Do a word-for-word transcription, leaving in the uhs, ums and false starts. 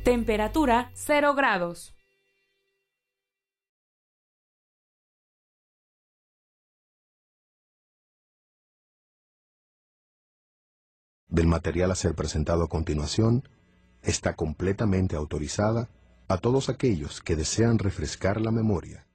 Temperatura cero grados. Del material a ser presentado a continuación está completamente autorizada a todos aquellos que desean refrescar la memoria